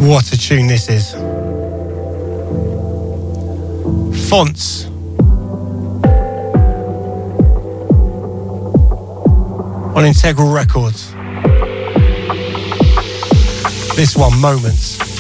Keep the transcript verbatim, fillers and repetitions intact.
What a tune this is. Fonts. On Integral Records. This one, Moments.